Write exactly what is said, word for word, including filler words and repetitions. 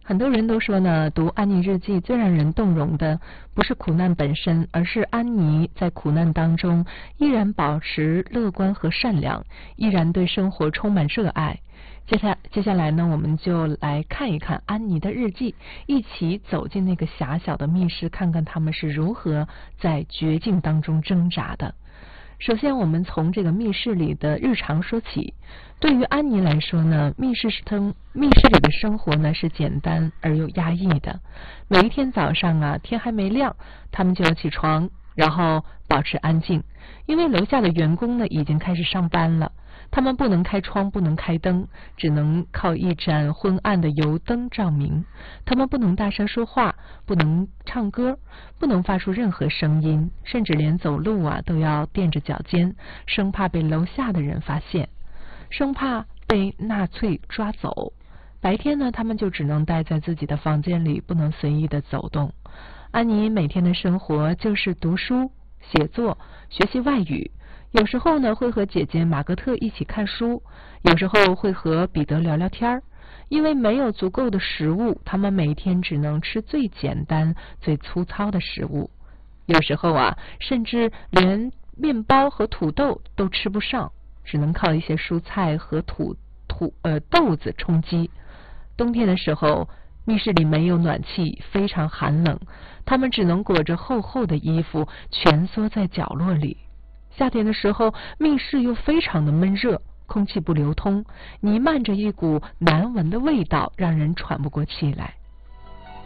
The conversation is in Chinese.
很多人都说呢，读安妮日记最让人动容的不是苦难本身，而是安妮在苦难当中依然保持乐观和善良，依然对生活充满热爱。接下接下来呢，我们就来看一看安妮的日记，一起走进那个狭小的密室，看看他们是如何在绝境当中挣扎的。首先我们从这个密室里的日常说起。对于安妮来说呢，密室生密室里的生活呢是简单而又压抑的。每一天早上啊，天还没亮，他们就要起床，然后保持安静，因为楼下的员工呢已经开始上班了。他们不能开窗，不能开灯，只能靠一盏昏暗的油灯照明。他们不能大声说话，不能唱歌，不能发出任何声音，甚至连走路啊都要垫着脚尖，生怕被楼下的人发现，生怕被纳粹抓走。白天呢，他们就只能待在自己的房间里，不能随意的走动。安妮每天的生活就是读书、写作、学习外语。有时候呢，会和姐姐玛格特一起看书，有时候会和彼得聊聊天儿。因为没有足够的食物，他们每天只能吃最简单、最粗糙的食物。有时候啊，甚至连面包和土豆都吃不上，只能靠一些蔬菜和土土呃豆子充饥。冬天的时候，密室里没有暖气，非常寒冷，他们只能裹着厚厚的衣服，蜷缩在角落里。夏天的时候，密室又非常的闷热，空气不流通，弥漫着一股难闻的味道，让人喘不过气来。